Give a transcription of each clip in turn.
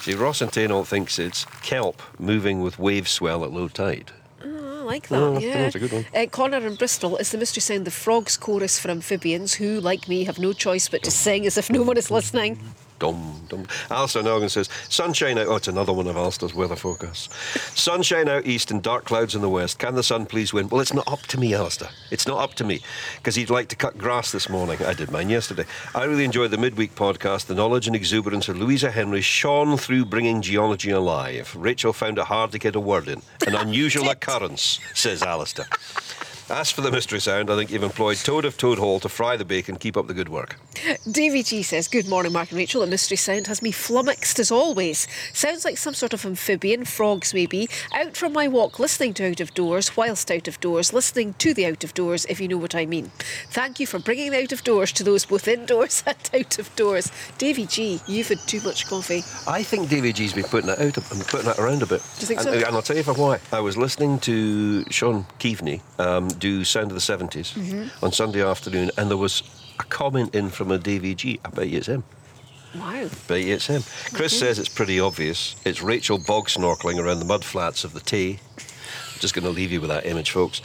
See, Ross and Tainall thinks it's kelp moving with wave swell at low tide. I like that, yeah. That's a good one. Connor in Bristol, is the mystery sound the frogs chorus for amphibians who, like me, have no choice but to sing as if no one is listening? Dum, dum. Alistair Noggin says, sunshine out... Oh, it's another one of Alistair's weather forecasts. Sunshine out east and dark clouds in the west. Can the sun please win? Well, it's not up to me, Alistair. It's not up to me. Because he'd like to cut grass this morning. I did mine yesterday. I really enjoyed the midweek podcast. The knowledge and exuberance of Louisa Henry shone through bringing geology alive. Rachel found it hard to get a word in. An unusual occurrence, says Alistair. As for the mystery sound, I think you've employed Toad of Toad Hall to fry the bacon. Keep up the good work. Davy G says, good morning, Mark and Rachel. The mystery sound has me flummoxed as always. Sounds like some sort of amphibian, frogs maybe. Out from my walk, listening to Out of Doors, whilst out of doors, listening to the Out of Doors, if you know what I mean. Thank you for bringing the Out of Doors to those both indoors and out of doors. Davy G, you've had too much coffee. I think Davy G's been putting it out and putting it around a bit. Do you think so? And I'll tell you for why. I was listening to Sean Keaveney do Sound of the 70s on Sunday afternoon, and there was a comment in from a Davy G. I bet you it's him. Wow. Bet you it's him. Chris says it's pretty obvious. It's Rachel bog snorkelling around the mud flats of the Tay. I'm just going to leave you with that image, folks.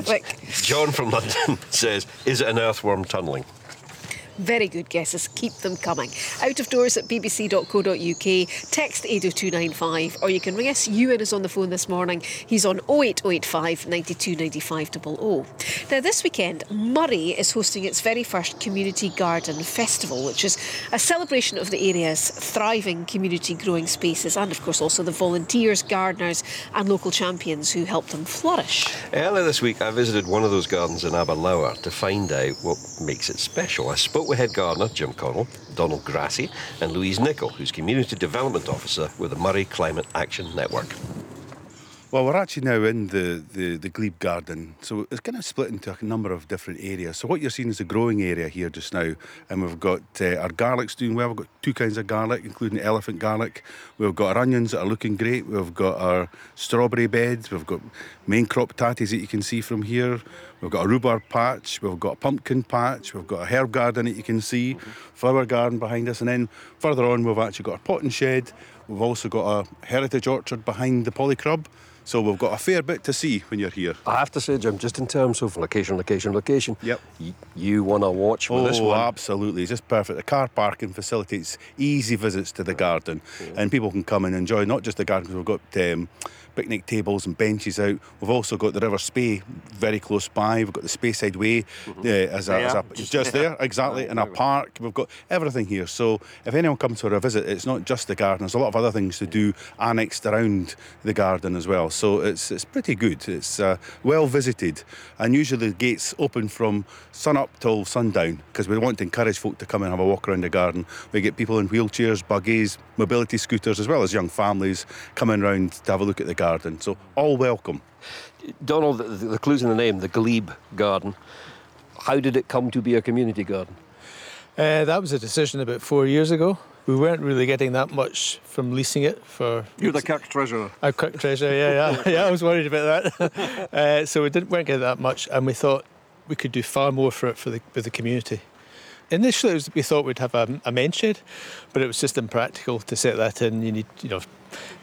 John from London says, is it an earthworm tunnelling? Very good guesses. Keep them coming. Out of doors at bbc.co.uk. Text 80295, or you can ring us. Ewan is on the phone this morning. He's on 08085 92 95 00. Now, this weekend, Murray is hosting its very first Community Garden Festival, which is a celebration of the area's thriving community growing spaces and, of course, also the volunteers, gardeners and local champions who help them flourish. Earlier this week, I visited one of those gardens in Aberlour to find out what makes it special. I spoke with head gardener Jim Connell, Donald Grassie and Louise Nichol, who's Community Development Officer with the Murray Climate Action Network. Well, we're actually now in the glebe garden, so it's kind of split into a number of different areas. So what you're seeing is the growing area here just now, and we've got our garlic's doing well. We've got two kinds of garlic, including elephant garlic. We've got our onions that are looking great. We've got our strawberry beds. We've got main crop tatties that you can see from here. We've got a rhubarb patch. We've got a pumpkin patch. We've got a herb garden that you can see, flower garden behind us, and then further on we've actually got a potting shed. We've also got a heritage orchard behind the polycrub. So we've got a fair bit to see when you're here. I have to say, Jim, just in terms of location. Yep. You want to watch with this one? Oh, absolutely. It's just perfect. The car parking facilitates easy visits to the garden. And people can come and enjoy not just the garden. We've got picnic tables and benches out. We've also got the River Spey very close by. We've got the Speyside Way just there, exactly, in a park. We've got everything here. So if anyone comes for a visit, it's not just the garden. There's a lot of other things to do annexed around the garden as well. So it's pretty good. It's well visited, and usually the gates open from sun up till sundown because we want to encourage folk to come and have a walk around the garden. We get people in wheelchairs, buggies, mobility scooters, as well as young families coming round to have a look at the garden. So all welcome. Donald, the clue's in the name, the glebe garden. How did it come to be a community garden? That was a decision about 4 years ago. We weren't really getting that much from leasing it for... You're the Kirk treasurer. I'm Kirk treasurer, yeah, I was worried about that. So we weren't getting that much, and we thought we could do far more for the community. Initially, we thought we'd have a men's shed, but it was just impractical to set that in. You need,